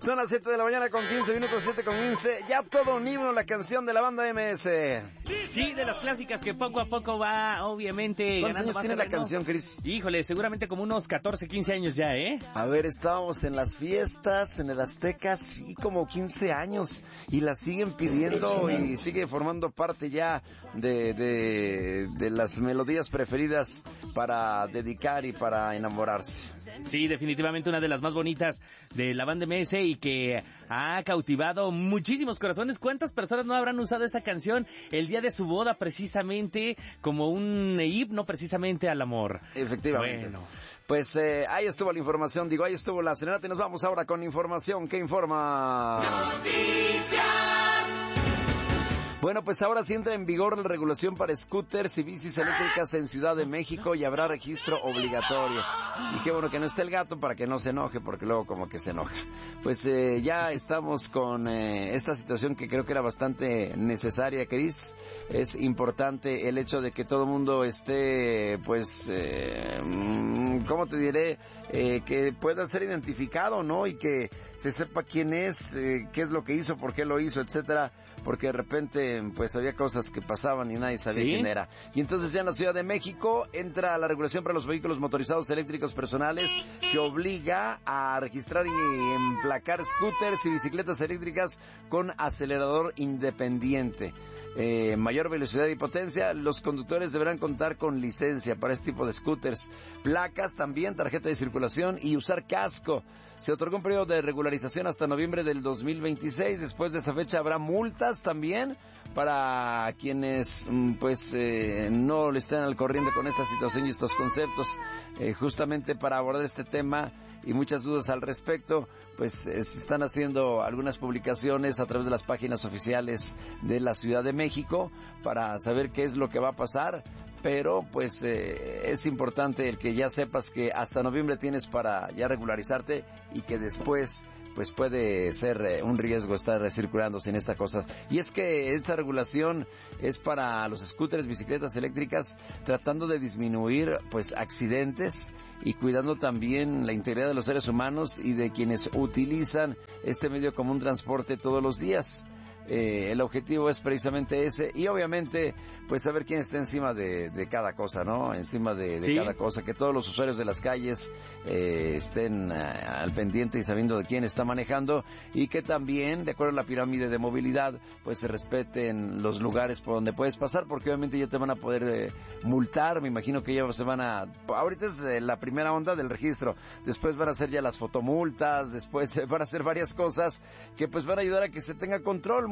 Son las 7 de la mañana con 15 minutos, 7 con 15. Ya todo un himno, la canción de la banda MS. Sí, de las clásicas que poco a poco va, obviamente, ¿Cuántos ganando años más tiene la terreno. canción, Cris? Híjole, seguramente como unos 14, 15 años ya, ¿eh? A ver, estábamos en las fiestas, en el Azteca, sí, como 15 años. Y la siguen pidiendo y sigue formando parte ya de las melodías preferidas para dedicar y para enamorarse. Sí, definitivamente una de las más bonitas de la banda MS y que ha cautivado muchísimos corazones. ¿Cuántas personas no habrán usado esa canción el día de su boda precisamente como un himno precisamente al amor? Efectivamente. Bueno. Pues ahí estuvo la información, ahí estuvo la serenata y nos vamos ahora con información que informa. Noticias. Bueno, pues ahora sí entra en vigor la regulación para scooters y bicis eléctricas en Ciudad de México y habrá registro obligatorio. Y qué bueno que no esté el gato para que no se enoje, porque luego como que se enoja. Pues ya estamos con esta situación que creo que era bastante necesaria, Cris. Es importante el hecho de que todo el mundo esté, pues, ¿cómo te diré? Que pueda ser identificado, ¿no? Y que se sepa quién es, qué es lo que hizo, por qué lo hizo, etcétera. Porque de repente pues había cosas que pasaban y nadie sabía quién era. Y entonces ya en la Ciudad de México entra la regulación para los vehículos motorizados eléctricos personales que obliga a registrar y emplacar scooters y bicicletas eléctricas con acelerador independiente. Mayor velocidad y potencia, los conductores deberán contar con licencia para este tipo de scooters, placas también, tarjeta de circulación y usar casco. Se otorgó un periodo de regularización hasta noviembre del 2026. Después de esa fecha habrá multas también para quienes no le estén al corriente con esta situación y estos conceptos. Justamente para abordar este tema y muchas dudas al respecto, pues se están haciendo algunas publicaciones a través de las páginas oficiales de la Ciudad de México para saber qué es lo que va a pasar. Pero pues es importante el que ya sepas que hasta noviembre tienes para ya regularizarte y que después pues puede ser un riesgo estar circulando sin esta cosa. Y es que esta regulación es para los scooters, bicicletas eléctricas, tratando de disminuir pues accidentes y cuidando también la integridad de los seres humanos y de quienes utilizan este medio como un transporte todos los días. El objetivo es precisamente ese y obviamente pues saber quién está encima de cada cosa, ¿no? Encima de ¿sí? Cada cosa, que todos los usuarios de las calles estén al pendiente y sabiendo de quién está manejando y que también, de acuerdo a la pirámide de movilidad, pues se respeten los lugares por donde puedes pasar, porque obviamente ya te van a poder multar. Me imagino que ya se van a... Ahorita es la primera onda del registro, después van a hacer ya las fotomultas, después van a hacer varias cosas que pues van a ayudar a que se tenga control.